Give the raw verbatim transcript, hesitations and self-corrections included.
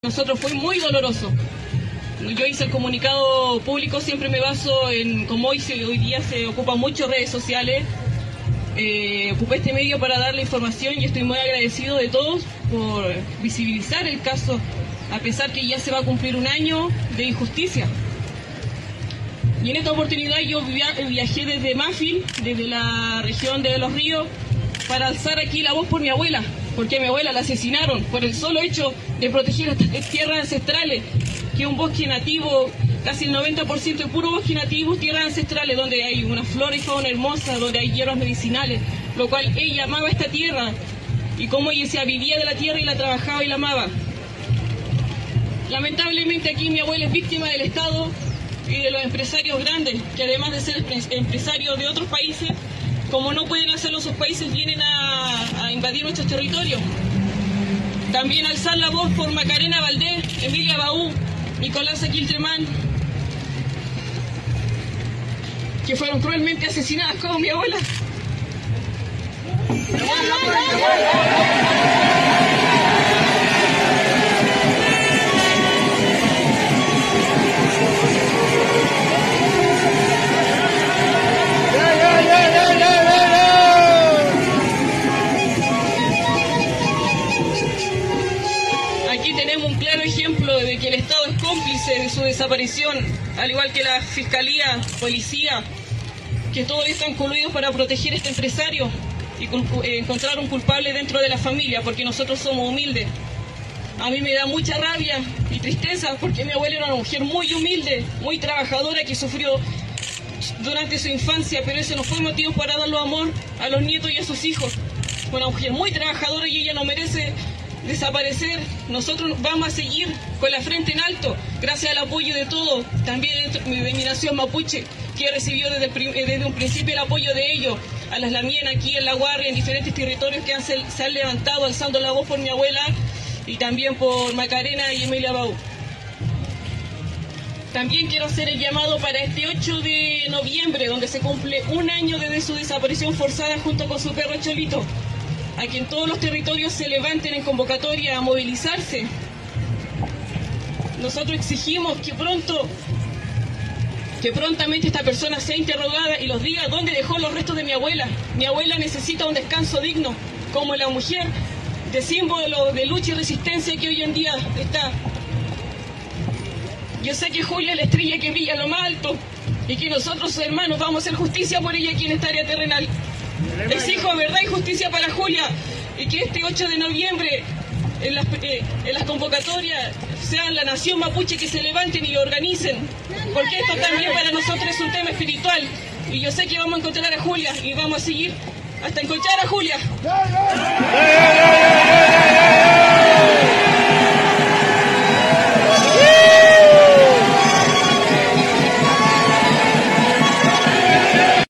Nosotros fue muy doloroso. Yo hice el comunicado público, siempre me baso en, como hoy, se, hoy día se ocupan mucho redes sociales, eh, ocupé este medio para dar la información y estoy muy agradecido de todos por visibilizar el caso, a pesar que ya se va a cumplir un año de injusticia. Y en esta oportunidad yo viajé desde Mafil, desde la región de Los Ríos, para alzar aquí la voz por mi abuela, porque a mi abuela la asesinaron por el solo hecho de proteger estas tierras ancestrales, que es un bosque nativo, casi el noventa por ciento de puro bosque nativo, tierras ancestrales, donde hay una flora y fauna hermosa, donde hay hierbas medicinales, lo cual ella amaba esta tierra, y como ella decía, vivía de la tierra y la trabajaba y la amaba. Lamentablemente aquí mi abuela es víctima del Estado y de los empresarios grandes, que además de ser empresarios de otros países, como no pueden hacerlo sus países, vienen a, a invadir nuestros territorios. También alzar la voz por Macarena Valdés, Emilia Baú, Nicolasa Quiltremán, que fueron cruelmente asesinadas como mi abuela. Aquí tenemos un claro ejemplo de que el Estado es cómplice de su desaparición, al igual que la Fiscalía, Policía, que todos están coludidos para proteger a este empresario y eh, encontrar un culpable dentro de la familia, porque nosotros somos humildes. A mí me da mucha rabia y tristeza porque mi abuela era una mujer muy humilde, muy trabajadora, que sufrió durante su infancia, pero ese no fue motivo para darle amor a los nietos y a sus hijos. Fue una mujer muy trabajadora y ella no merece desaparecer. Nosotros vamos a seguir con la frente en alto, gracias al apoyo de todos, también de mi nación mapuche, que recibió desde, el, desde un principio el apoyo de ellos, a las lamienas aquí en La Guardia, en diferentes territorios que han, se, se han levantado alzando la voz por mi abuela y también por Macarena y Emilia Baú. También quiero hacer el llamado para este ocho de noviembre, donde se cumple un año desde su desaparición forzada junto con su perro Cholito, a que en todos los territorios se levanten en convocatoria a movilizarse. Nosotros exigimos que pronto, que prontamente esta persona sea interrogada y nos diga dónde dejó los restos de mi abuela. Mi abuela necesita un descanso digno, como la mujer de símbolo de lucha y resistencia que hoy en día está. Yo sé que Julia es la estrella que brilla a lo más alto y que nosotros, sus hermanos, vamos a hacer justicia por ella aquí en esta área terrenal. Exijo verdad y justicia para Julia y que este ocho de noviembre en las, eh, en las convocatorias sean la nación mapuche que se levanten y lo organicen, porque esto también para nosotros es un tema espiritual y yo sé que vamos a encontrar a Julia y vamos a seguir hasta encontrar a Julia.